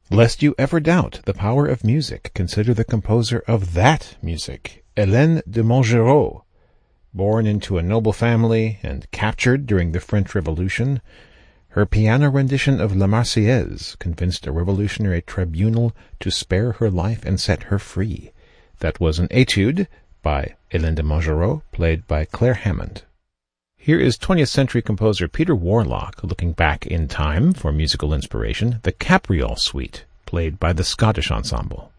Lest you ever doubt the power of music, consider the composer of that music, Hélène de Montgeroux. Born into a noble family and captured during the French Revolution, her piano rendition of La Marseillaise convinced a revolutionary tribunal to spare her life and set her free. That was an etude by Hélène de Montgeroux, played by Claire Hammond. Here is 20th century composer Peter Warlock looking back in time for musical inspiration, the Capriole Suite, played by the Scottish Ensemble.